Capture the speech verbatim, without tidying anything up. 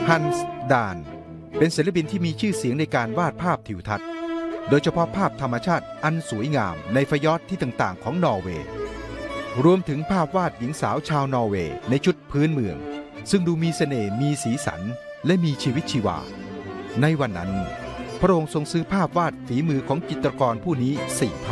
ฮันส์ดานเป็นศิลปินที่มีชื่อเสียงในการวาดภาพทิวทัศน์โดยเฉพาะภาพธรรมชาติอันสวยงามในฟยอร์ดที่ต่างๆของนอร์เวย์รวมถึงภาพวาดหญิงสาวชาวนอร์เวย์ในชุดพื้นเมืองซึ่งดูมีเสน่ห์มีสีสันและมีชีวิตชีวาในวันนั้นพระองค์ทรงซื้อภาพวาดฝีมือของจิตรกรผู้นี้สี่ภาพ